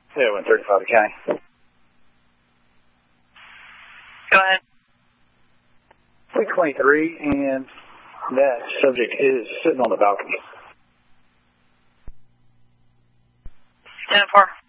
Yeah, 135 to county. Go ahead. Week 23, and that subject is sitting on the balcony. 10-4.